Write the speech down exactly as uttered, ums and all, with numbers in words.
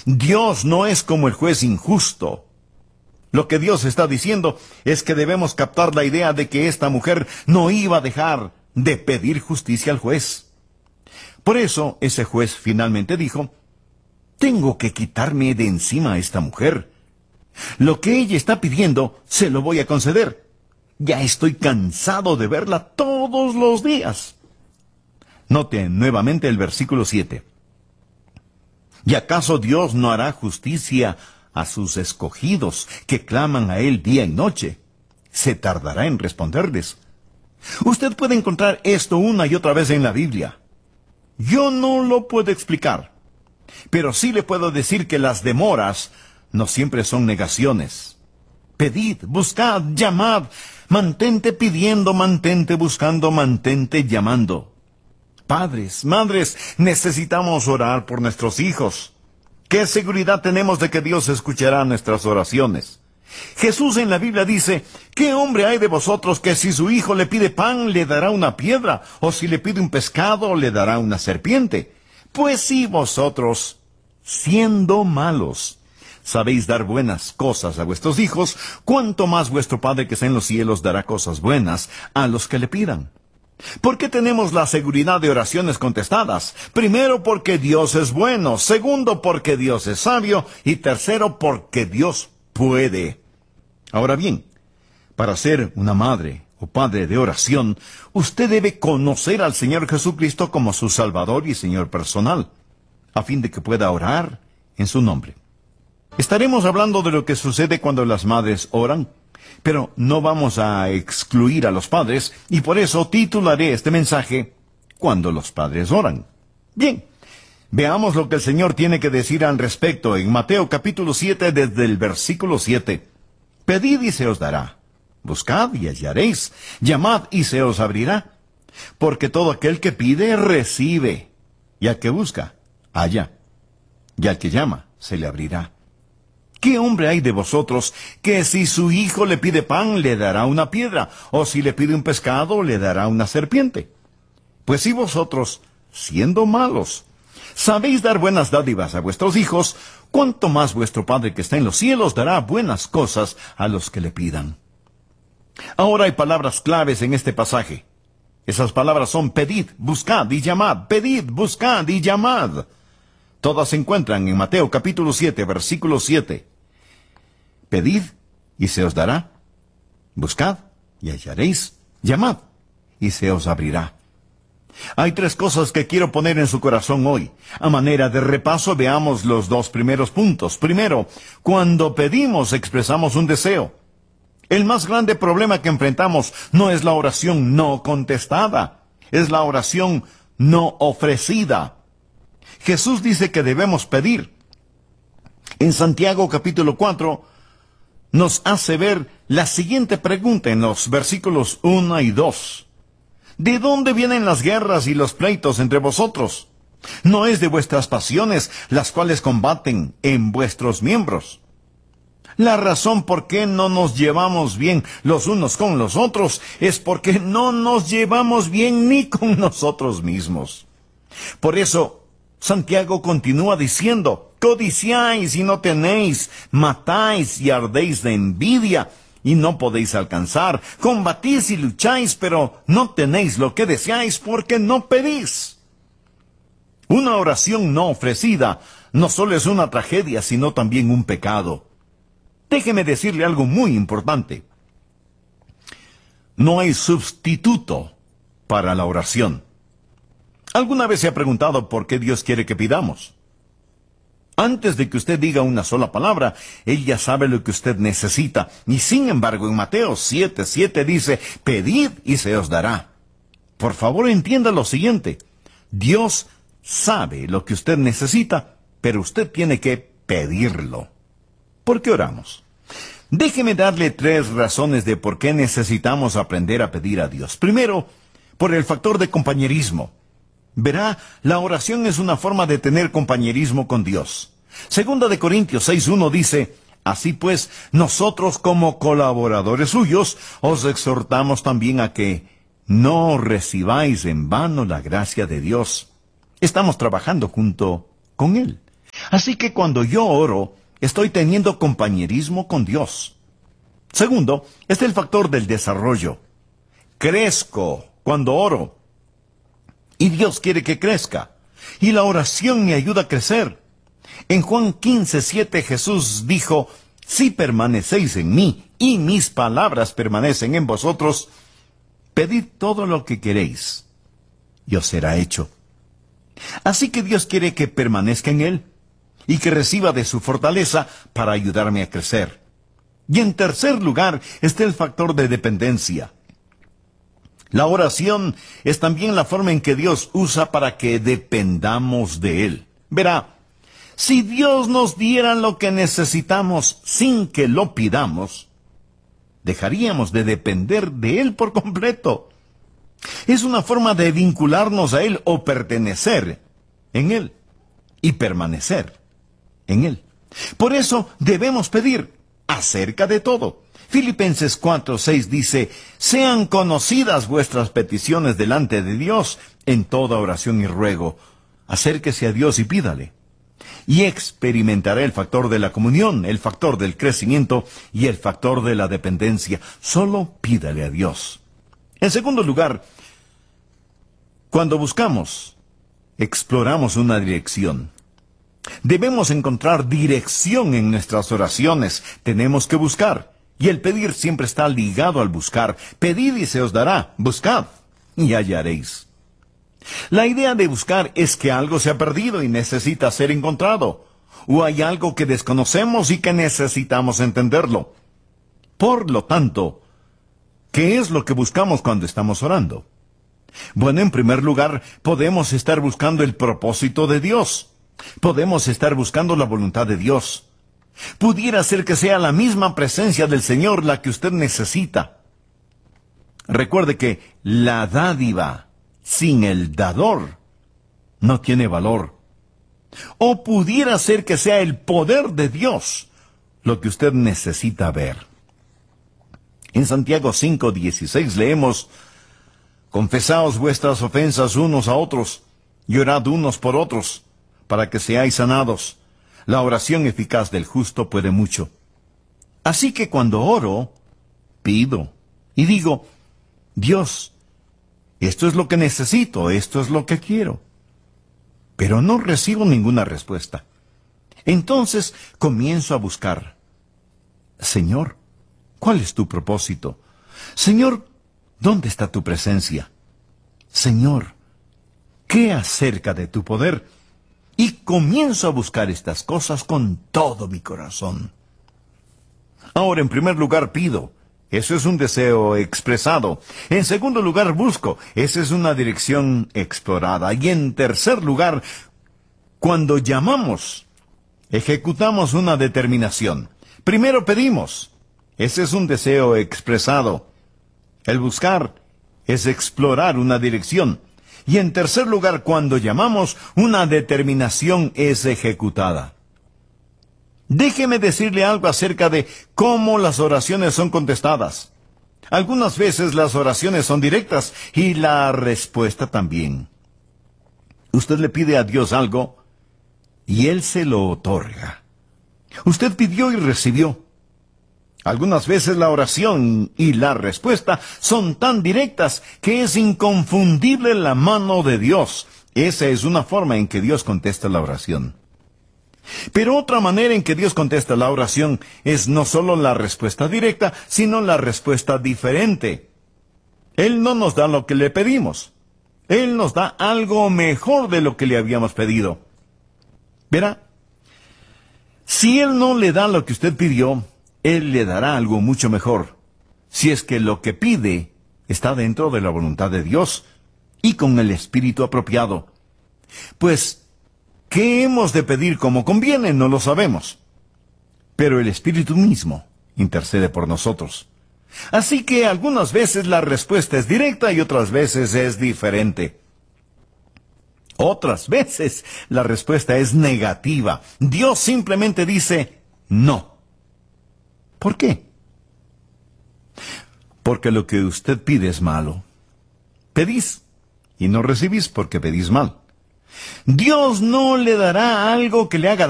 Dios no es como el juez injusto. Lo que Dios está diciendo es que debemos captar la idea de que esta mujer no iba a dejar de pedir justicia al juez. Por eso ese juez finalmente dijo: tengo que quitarme de encima a esta mujer. Lo que ella está pidiendo se lo voy a conceder. Ya estoy cansado de verla todos los días. Note nuevamente el versículo siete. ¿Y acaso Dios no hará justicia a sus escogidos que claman a Él día y noche? ¿Se tardará en responderles? Usted puede encontrar esto una y otra vez en la Biblia. Yo no lo puedo explicar, pero sí le puedo decir que las demoras no siempre son negaciones. Pedid, buscad, llamad, mantente pidiendo, mantente buscando, mantente llamando. Padres, madres, necesitamos orar por nuestros hijos. ¿Qué seguridad tenemos de que Dios escuchará nuestras oraciones? Jesús en la Biblia dice: ¿qué hombre hay de vosotros que si su hijo le pide pan, le dará una piedra? ¿O si le pide un pescado, le dará una serpiente? Pues si vosotros, siendo malos, sabéis dar buenas cosas a vuestros hijos, ¿cuánto más vuestro Padre que está en los cielos dará cosas buenas a los que le pidan? ¿Por qué tenemos la seguridad de oraciones contestadas? Primero, porque Dios es bueno. Segundo, porque Dios es sabio. Y tercero, porque Dios puede. Ahora bien, para ser una madre o padre de oración, usted debe conocer al Señor Jesucristo como su Salvador y Señor personal, a fin de que pueda orar en su nombre. Estaremos hablando de lo que sucede cuando las madres oran, pero no vamos a excluir a los padres, y por eso titularé este mensaje: cuando los padres oran. Bien, veamos lo que el Señor tiene que decir al respecto en Mateo capítulo siete, desde el versículo siete. Pedid y se os dará, buscad y hallaréis, llamad y se os abrirá. Porque todo aquel que pide, recibe, y al que busca, halla, y al que llama, se le abrirá. ¿Qué hombre hay de vosotros que si su hijo le pide pan, le dará una piedra? ¿O si le pide un pescado, le dará una serpiente? Pues si vosotros, siendo malos, sabéis dar buenas dádivas a vuestros hijos, ¿cuánto más vuestro Padre que está en los cielos dará buenas cosas a los que le pidan? Ahora hay palabras claves en este pasaje. Esas palabras son: pedid, buscad y llamad. Pedid, buscad y llamad. Todas se encuentran en Mateo capítulo siete, versículo siete. Pedid y se os dará. Buscad y hallaréis. Llamad y se os abrirá. Hay tres cosas que quiero poner en su corazón hoy. A manera de repaso, veamos los dos primeros puntos. Primero, cuando pedimos expresamos un deseo. El más grande problema que enfrentamos no es la oración no contestada, es la oración no ofrecida. Jesús dice que debemos pedir. En Santiago capítulo cuatro nos hace ver la siguiente pregunta en los versículos uno y dos. ¿De dónde vienen las guerras y los pleitos entre vosotros? ¿No es de vuestras pasiones las cuales combaten en vuestros miembros? La razón por qué no nos llevamos bien los unos con los otros es porque no nos llevamos bien ni con nosotros mismos. Por eso, Santiago continúa diciendo: codiciáis y no tenéis, matáis y ardéis de envidia y no podéis alcanzar, combatís y lucháis, pero no tenéis lo que deseáis porque no pedís. Una oración no ofrecida no solo es una tragedia, sino también un pecado. Déjeme decirle algo muy importante. No hay sustituto para la oración. ¿Alguna vez se ha preguntado por qué Dios quiere que pidamos? Antes de que usted diga una sola palabra, Él ya sabe lo que usted necesita. Y sin embargo, en Mateo siete, siete dice: pedid y se os dará. Por favor, entienda lo siguiente. Dios sabe lo que usted necesita, pero usted tiene que pedirlo. ¿Por qué oramos? Déjeme darle tres razones de por qué necesitamos aprender a pedir a Dios. Primero, por el factor de compañerismo. Verá, la oración es una forma de tener compañerismo con Dios. Segunda de Corintios seis uno dice: así pues, nosotros como colaboradores suyos, os exhortamos también a que no recibáis en vano la gracia de Dios. Estamos trabajando junto con Él. Así que cuando yo oro, estoy teniendo compañerismo con Dios. Segundo, está el factor del desarrollo. Crezco cuando oro. Y Dios quiere que crezca. Y la oración me ayuda a crecer. En Juan quince, siete Jesús dijo, si permanecéis en mí y mis palabras permanecen en vosotros, pedid todo lo que queréis, y os será hecho. Así que Dios quiere que permanezca en Él y que reciba de su fortaleza para ayudarme a crecer. Y en tercer lugar está el factor de dependencia. La oración es también la forma en que Dios usa para que dependamos de Él. Verá, si Dios nos diera lo que necesitamos sin que lo pidamos, dejaríamos de depender de Él por completo. Es una forma de vincularnos a Él o pertenecer en Él y permanecer en Él. Por eso debemos pedir acerca de todo. Filipenses cuatro, seis dice, sean conocidas vuestras peticiones delante de Dios en toda oración y ruego. Acérquese a Dios y pídale. Y experimentará el factor de la comunión, el factor del crecimiento y el factor de la dependencia. Solo pídale a Dios. En segundo lugar, cuando buscamos, exploramos una dirección. Debemos encontrar dirección en nuestras oraciones. Tenemos que buscar. Y el pedir siempre está ligado al buscar. Pedid y se os dará. Buscad y hallaréis. La idea de buscar es que algo se ha perdido y necesita ser encontrado. O hay algo que desconocemos y que necesitamos entenderlo. Por lo tanto, ¿qué es lo que buscamos cuando estamos orando? Bueno, en primer lugar, podemos estar buscando el propósito de Dios. Podemos estar buscando la voluntad de Dios. Pudiera ser que sea la misma presencia del Señor la que usted necesita. Recuerde que la dádiva sin el dador no tiene valor. O pudiera ser que sea el poder de Dios lo que usted necesita ver. En Santiago cinco, dieciséis leemos, confesaos vuestras ofensas unos a otros, y orad unos por otros, para que seáis sanados. La oración eficaz del justo puede mucho. Así que cuando oro, pido y digo, Dios, esto es lo que necesito, esto es lo que quiero. Pero no recibo ninguna respuesta. Entonces comienzo a buscar. Señor, ¿cuál es tu propósito? Señor, ¿dónde está tu presencia? Señor, ¿qué acerca de tu poder? Y comienzo a buscar estas cosas con todo mi corazón. Ahora, en primer lugar, pido. Eso es un deseo expresado. En segundo lugar, busco. Esa es una dirección explorada. Y en tercer lugar, cuando llamamos, ejecutamos una determinación. Primero pedimos. Ese es un deseo expresado. El buscar es explorar una dirección. Y en tercer lugar, cuando llamamos, una determinación es ejecutada. Déjeme decirle algo acerca de cómo las oraciones son contestadas. Algunas veces las oraciones son directas y la respuesta también. Usted le pide a Dios algo y Él se lo otorga. Usted pidió y recibió. Algunas veces la oración y la respuesta son tan directas que es inconfundible la mano de Dios. Esa es una forma en que Dios contesta la oración. Pero otra manera en que Dios contesta la oración es no solo la respuesta directa, sino la respuesta diferente. Él no nos da lo que le pedimos. Él nos da algo mejor de lo que le habíamos pedido. Verá, si Él no le da lo que usted pidió, Él le dará algo mucho mejor, si es que lo que pide está dentro de la voluntad de Dios y con el espíritu apropiado. Pues, ¿qué hemos de pedir como conviene? No lo sabemos. Pero el Espíritu mismo intercede por nosotros. Así que algunas veces la respuesta es directa y otras veces es diferente. Otras veces la respuesta es negativa. Dios simplemente dice no. ¿Por qué? Porque lo que usted pide es malo. Pedís y no recibís porque pedís mal. Dios no le dará algo que le haga